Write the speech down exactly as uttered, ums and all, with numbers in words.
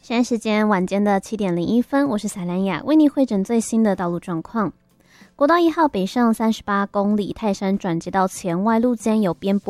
现在时间晚间的七点零一分，我是彩兰雅，为你汇整最新的道路状况。国道一号北上三十八公里泰山转接到前外路间有边